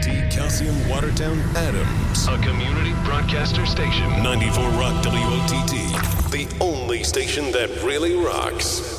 WOTT, Calcium, Watertown, Adams. A community broadcaster station. 94 Rock WOTT, the only station that really rocks.